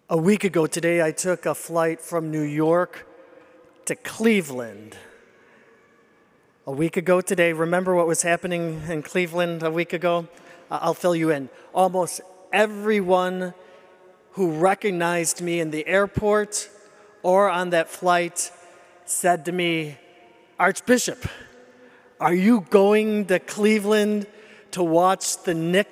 A week ago today, I took a flight from New York to Cleveland. A week ago today, remember what was happening in Cleveland a week ago? I'll fill you in. Almost everyone who recognized me in the airport or on that flight said to me, "Archbishop, are you going to Cleveland to watch the Knicks